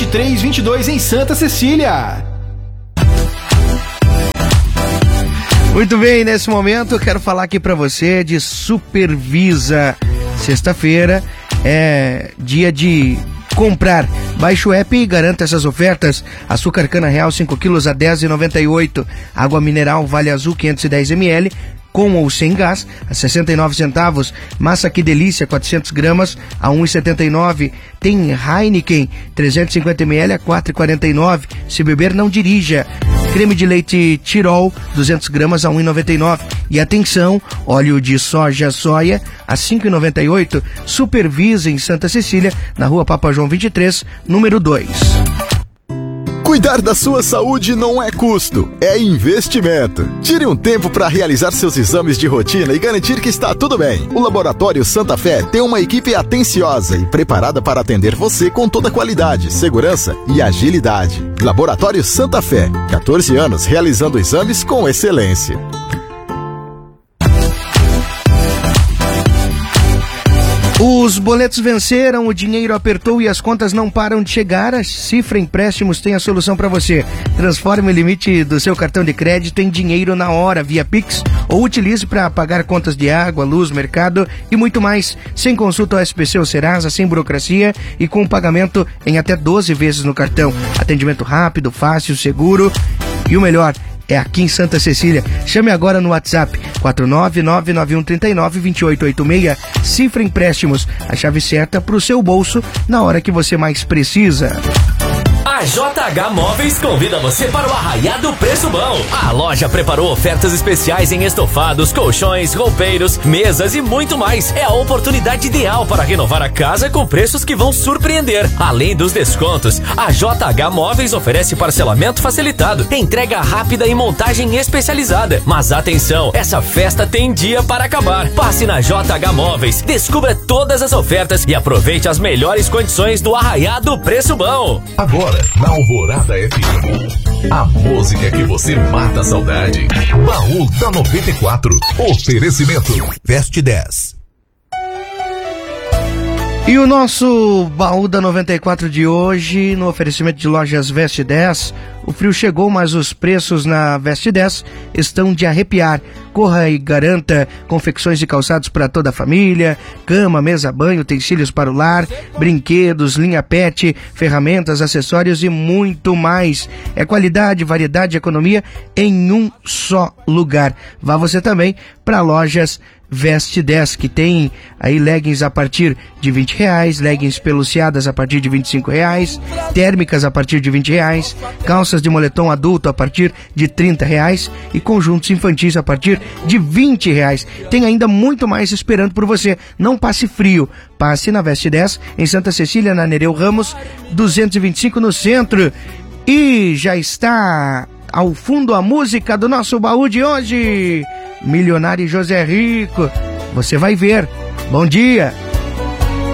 2322 em Santa Cecília. Muito bem, nesse momento eu quero falar aqui pra você de Supervisa. Sexta-feira é dia de comprar. Baixe o app e garanta essas ofertas. Açúcar cana real 5 quilos a R$10,98. Água mineral Vale Azul 510 ml com ou sem gás a 69 centavos. Massa Que Delícia 400 gramas a 1,79. Tem Heineken 350 ml a 4,49. Se beber, não dirija. Creme de leite Tirol 200 gramas a 1,99. E atenção, óleo de soja a 5,98. Supervisa em Santa Cecília, na rua Papa João 23, número 2. Cuidar da sua saúde não é custo, é investimento. Tire um tempo para realizar seus exames de rotina e garantir que está tudo bem. O Laboratório Santa Fé tem uma equipe atenciosa e preparada para atender você com toda qualidade, segurança e agilidade. Laboratório Santa Fé, 14 anos realizando exames com excelência. Os boletos venceram, o dinheiro apertou e as contas não param de chegar. A Cifra Empréstimos tem a solução para você. Transforme o limite do seu cartão de crédito em dinheiro na hora, via Pix, ou utilize para pagar contas de água, luz, mercado e muito mais. Sem consulta ao SPC ou Serasa, sem burocracia e com pagamento em até 12 vezes no cartão. Atendimento rápido, fácil, seguro e o melhor, é aqui em Santa Cecília. Chame agora no WhatsApp 49991392886. Cifra Empréstimos, a chave certa para o seu bolso na hora que você mais precisa. A JH Móveis convida você para o Arraiado Preço Bom. A loja preparou ofertas especiais em estofados, colchões, roupeiros, mesas e muito mais. É a oportunidade ideal para renovar a casa com preços que vão surpreender. Além dos descontos, a JH Móveis oferece parcelamento facilitado, entrega rápida e montagem especializada. Mas atenção, essa festa tem dia para acabar. Passe na JH Móveis, descubra todas as ofertas e aproveite as melhores condições do Arraiado Preço Bom. Agora, na Alvorada FM, a música que você mata a saudade. Baú da 94. Oferecimento Veste 10. E o nosso Baú da 94 de hoje, no oferecimento de lojas Veste 10. O frio chegou, mas os preços na Veste 10 estão de arrepiar. Corra e garanta confecções e calçados para toda a família, cama, mesa, banho, utensílios para o lar, brinquedos, linha pet, ferramentas, acessórios e muito mais. É qualidade, variedade e economia em um só lugar. Vá você também para lojas Veste 10, que tem aí leggings a partir de R$20, leggings peluciadas a partir de R$25, térmicas a partir de R$20, calças de moletom adulto a partir de R$30 e conjuntos infantis a partir de R$20. Tem ainda muito mais esperando por você. Não passe frio, passe na Veste 10, em Santa Cecília, na Nereu Ramos 225, no centro. E já está ao fundo a música do nosso baú de hoje, Milionário José Rico. Você vai ver. Bom dia.